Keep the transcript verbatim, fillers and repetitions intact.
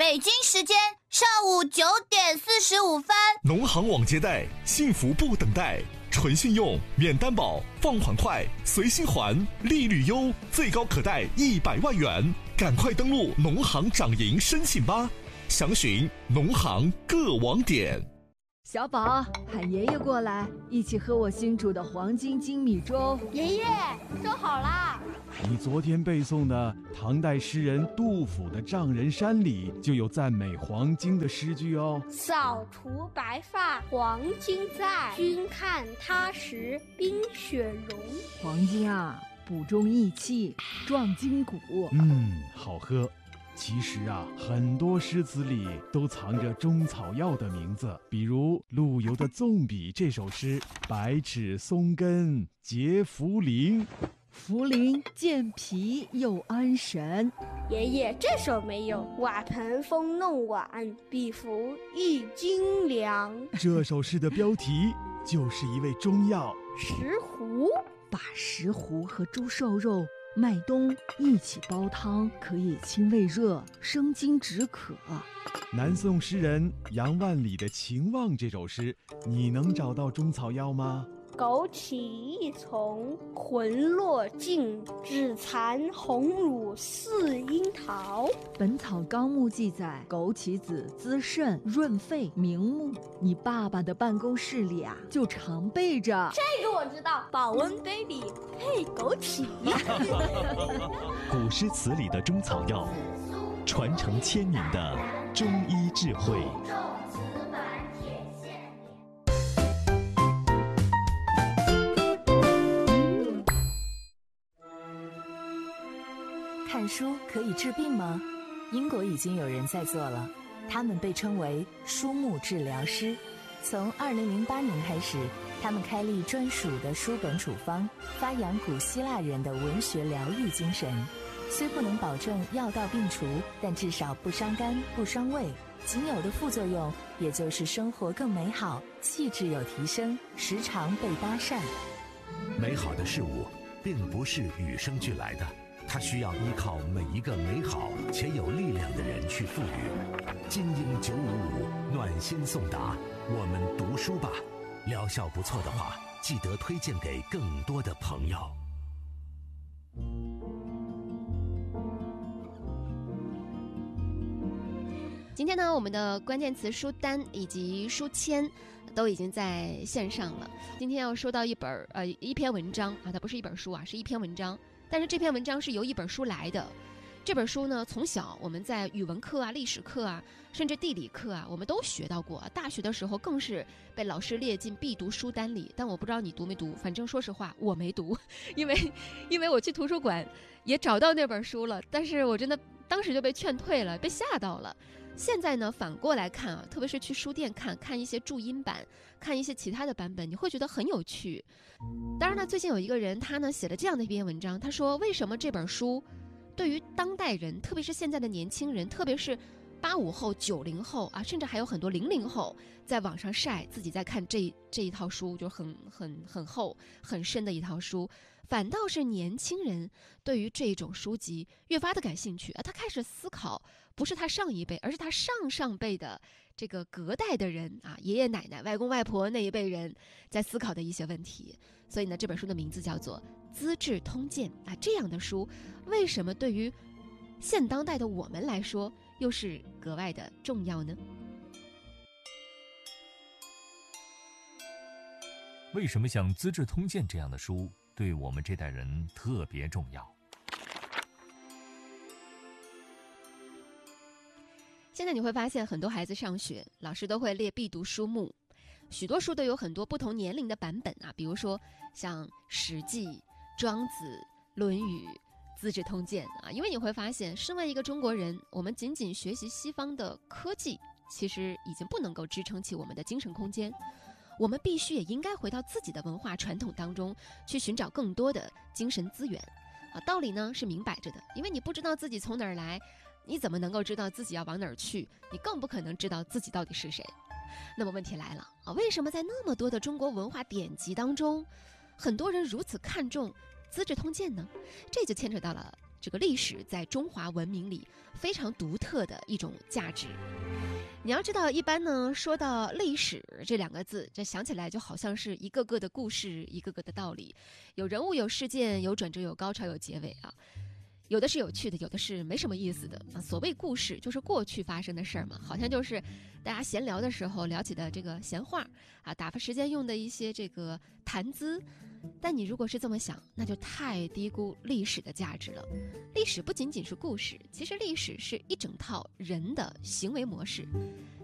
北京时间上午九点四十五分， 农行网接待，幸福不等待，纯信用，免担保，放款快，随心还，利率优，最高可贷一百万元。赶快登录农行掌银申请吧，详询农行各网点。 小宝，喊爷爷过来，一起喝我新煮的黄金精米粥。 爷爷，粥好啦！ 你昨天背诵的唐代诗人杜甫的《丈人山》里就有赞美黄金的诗句哦。 扫除白发黄金在，君看他时冰雪融。 黄金啊，补中益气，壮筋骨。 嗯，好喝。其实啊，很多诗词里都藏着中草药的名字，比如陆游的《纵笔》这首诗，百尺松根结茯苓， 茯苓健脾又安神。 爷爷，这首没有，瓦盆风弄碗，比服一斤粮。 这首诗的标题就是一味中药石斛， 把石斛和猪瘦肉、麦冬一起煲汤，可以清胃热、生津止渴。 南宋诗人杨万里的《情望》这首诗，你能找到中草药吗？ 枸杞一丛，魂落尽，只残红乳似樱桃。 《本草纲目》记载，枸杞子滋肾润肺明目。你爸爸的办公室里啊，就常备着。 这个我知道，保温杯里配枸杞。 古诗词里的中草药，传承千年的中医智慧。 看书可以治病吗？英国已经有人在做了，他们被称为书目治疗师。从二零零八年开始，他们开立专属的书本处方，发扬古希腊人的文学疗愈精神。虽不能保证药到病除，但至少不伤肝不伤胃，仅有的副作用也就是生活更美好，气质有提升，时常被搭讪。 美好的事物并不是与生俱来的，它需要依靠每一个美好且有力量的人去赋予。金鹰九五五暖心送达，我们读书吧。疗效不错的话，记得推荐给更多的朋友。 今天呢，我们的关键词书单以及书签都已经在线上了。今天要说到一本呃一篇文章啊，它不是一本书啊，是一篇文章。但是这篇文章是由一本书来的。这本书呢，从小我们在语文课啊、历史课啊，甚至地理课啊，我们都学到过。大学的时候更是被老师列进必读书单里。但我不知道你读没读，反正说实话我没读，因为因为我去图书馆也找到那本书了，但是我真的当时就被劝退了，被吓到了。现在呢，反过来看啊，特别是去书店看看一些注音版，看一些其他的版本，你会觉得很有趣。当然呢，最近有一个人他呢写了这样的一篇文章，他说为什么这本书对于当代人，特别是现在的年轻人，特别是八五后、九零后啊，甚至还有很多零零后，在网上晒自己在看这这一套书，就很很很厚、很深的一套书。反倒是年轻人对于这种书籍越发的感兴趣啊，他开始思考，不是他上一辈，而是他上上辈的这个隔代的人啊，爷爷奶奶、外公外婆那一辈人在思考的一些问题。所以呢，这本书的名字叫做《资治通鉴》啊，这样的书为什么对于现当代的我们来说又是格外的重要呢？ 为什么像《资治通鉴》这样的书对我们这代人特别重要？ 现在你会发现，很多孩子上学，老师都会列必读书目，许多书都有很多不同年龄的版本啊，比如说像《史记》、《庄子》、《论语》、《资治通鉴》啊。因为你会发现，身为一个中国人，我们仅仅学习西方的科技，其实已经不能够支撑起我们的精神空间。我们必须也应该回到自己的文化传统当中，去寻找更多的精神资源啊。道理呢是明摆着的，因为你不知道自己从哪儿来，你怎么能够知道自己要往哪儿去？你更不可能知道自己到底是谁。那么问题来了啊，为什么在那么多的中国文化典籍当中，很多人如此看重《资治通鉴》呢？这就牵扯到了这个历史在中华文明里非常独特的一种价值。你要知道，一般呢说到历史这两个字，这想起来就好像是一个个的故事，一个个的道理，有人物，有事件，有转折，有高潮，有结尾啊。有的是有趣的，有的是没什么意思的啊。所谓故事，就是过去发生的事儿嘛，好像就是大家闲聊的时候聊起的这个闲话啊，打发时间用的一些这个谈资。但你如果是这么想，那就太低估历史的价值了。历史不仅仅是故事，其实历史是一整套人的行为模式。